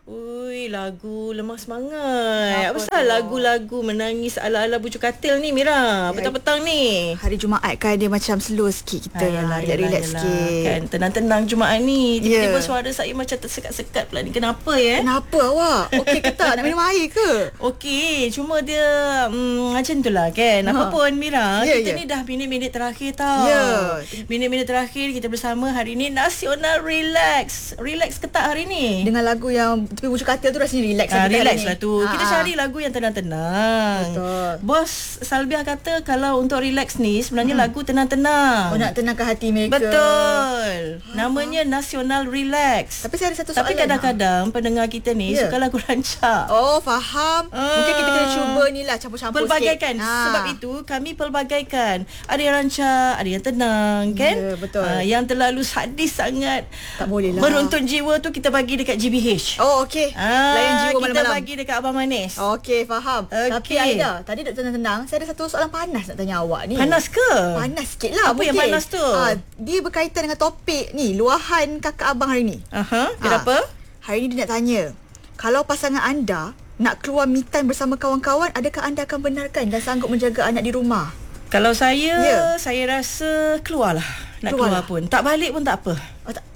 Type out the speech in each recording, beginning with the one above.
Ui, lagu lemah semangat. Apa Apa pasal tu? lagu-lagu menangis ala-ala bucu katil ni, Mira? Petang-petang ni. Hari Jumaat kan dia macam slow sikit kita. Relax sikit. Kan tenang-tenang Jumaat ni. Tiba-tiba Ya. suara saya macam tersekat-sekat pula ni. Kenapa ya? Kenapa awak? Okey ke tak? Nak minum air ke? Okey, cuma dia macam tu lah kan. Apa pun Mira, Ya, kita ya. ni dah minit-minit terakhir tau. Ya. Minit-minit terakhir kita bersama hari ni Nasional Relax. Relax ke tak hari ni? Dengan lagu yang tapi bucu katil tu rasanya relax lah kita Relax hari ni. lah tu. Kita cari lagu yang tenang-tenang. Betul. Bos Salbiah kata kalau untuk relax ni sebenarnya lagu tenang-tenang. Oh, nak tenangkan hati mereka. Betul. Namanya Nasional Relax. Tapi saya ada satu soalan. Tapi kadang-kadang pendengar kita ni Ya. suka lagu rancak. Oh, faham. Mungkin kita kena cuba ni lah campur-campur Pelbagaikan. sikit. Sebab itu kami pelbagaikan. Ada yang rancak, ada yang tenang kan? Ya, betul. Yang terlalu sadis sangat Tak boleh lah. meruntun jiwa tu kita bagi dekat GBH. Oh, okey. Layan jiwa kita malam-malam. bagi dekat Abang Manis. Okey, faham. Okey. Tapi Aida, tadi duk tenang-tenang, saya ada satu soalan panas nak tanya awak ni. Panas ke? Panas sikit lah. Apa yang mungkin. panas tu? Dia berkaitan dengan topik ni, luahan kakak abang hari ni. Kenapa? Hari ni dia nak tanya, kalau pasangan anda nak keluar me time bersama kawan-kawan, adakah anda akan benarkan dan sanggup menjaga anak di rumah? Kalau saya, Ya. saya rasa keluarlah. Nak keluar pun. Tak balik pun tak apa. Oh, tak.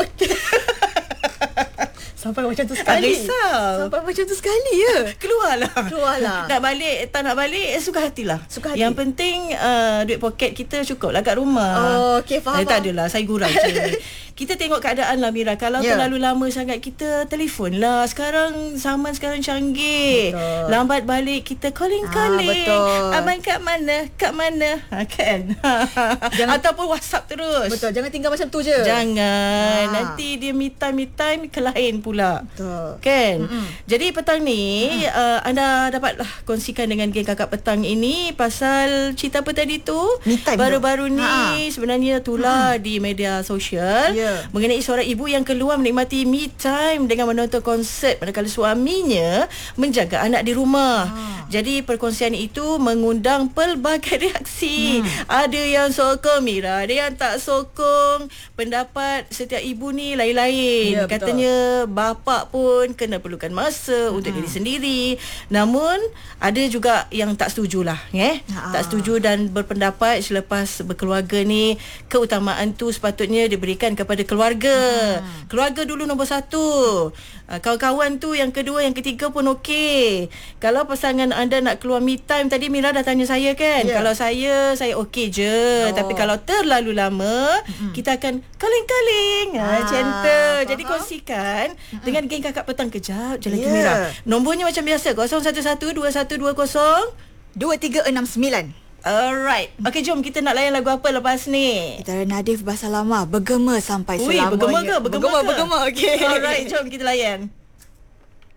Sampai macam tu sekali. Tak risau. Sampai macam tu sekali ya. Keluarlah. Nak balik, tak nak balik, suka hatilah. Suka hati. Yang penting duit poket kita cukup lah kat rumah. Oh, okey, faham. Tak adalah, saya gurau je. Kita tengok keadaan lah Mira. Kalau Ya. terlalu lama sangat kita telefon lah. Zaman sekarang canggih. Betul. Lambat balik kita calling-calling. Betul. Abang kat mana? Kat mana? Kan? Ataupun WhatsApp terus. Betul, jangan tinggal macam tu je. Jangan. Nanti dia me time ke lain pula. Betul. Kan? Jadi petang ni anda dapatlah kongsikan dengan geng kakak petang ini pasal cerita apa tadi tu? Me time Baru-baru tu. ni sebenarnya itulah di media sosial mengenai seorang ibu yang keluar menikmati me time dengan menonton konsert manakala suaminya menjaga anak di rumah. Jadi perkongsian itu mengundang pelbagai reaksi. Ada yang sokong Mira, ada yang tak sokong. Pendapat setiap ibu ni lain-lain. Ya, betul. Katanya bapa pun kena perlukan masa untuk diri sendiri. Namun ada juga yang tak setujulah, tak setuju dan berpendapat selepas berkeluarga ni keutamaan tu sepatutnya diberikan kepada keluarga. Keluarga dulu nombor satu. Kawan-kawan tu yang kedua, yang ketiga pun okey. Kalau pasangan anda nak keluar me time, tadi Mira dah tanya saya kan. Ya. Kalau saya okey je. Tapi kalau terlalu lama, kita akan kaling-kaling. Macam tu. Jadi kongsikan dengan geng kakak petang. Kejap je lagi Mira. Nombornya macam biasa 01121220 2369. Alright. Okey, jom kita nak layan lagu apa lepas ni? Kita ada Nadif Bahasa Lama, bergema sampai Ui, selamanya. bergema ke? Bergema, okey. Alright, jom kita layan.